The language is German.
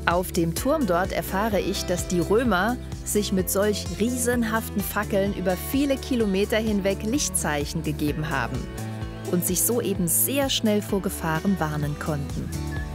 Auf dem Turm dort erfahre ich, dass die Römer sich mit solch riesenhaften Fackeln über viele Kilometer hinweg Lichtzeichen gegeben haben und sich so eben sehr schnell vor Gefahren warnen konnten.